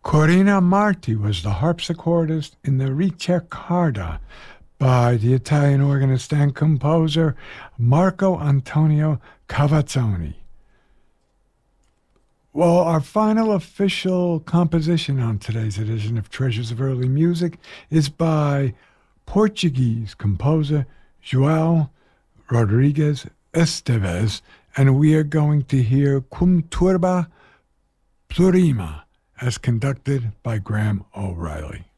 Corina Marti was the harpsichordist in the Ricercata by the Italian organist and composer Marco Antonio Cavazzoni. Well, our final official composition on today's edition of Treasures of Early Music is by Portuguese composer João Rodrigues Esteves, and we are going to hear Cum Turba Plurima, as conducted by Graham O'Reilly.